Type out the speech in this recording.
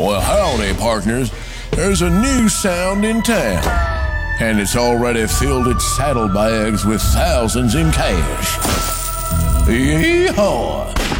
Well, howdy, partners. There's a new sound in town, and it's already filled its saddlebags with thousands in cash. Yeehaw!